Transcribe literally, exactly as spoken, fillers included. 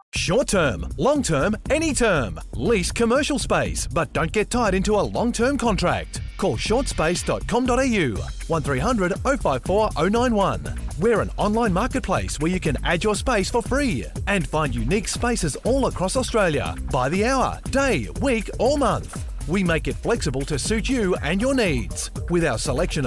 Short term, long term, any term. Lease commercial space, but don't get tied into a long term contract. Call short space dot com dot a u one three hundred oh five four oh nine one. We're an online marketplace where you can add your space for free and find unique spaces all across Australia by the hour, day, week, or month. We make it flexible to suit you and your needs with our selection of